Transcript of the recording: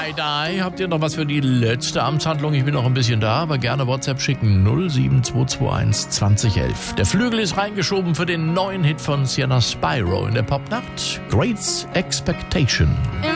Die. Habt ihr noch was für die letzte Amtshandlung? Ich bin noch ein bisschen da, aber gerne WhatsApp schicken. 07221 2011. Der Flügel ist reingeschoben für den neuen Hit von Sienna Spyro in der Popnacht. Great Expectation.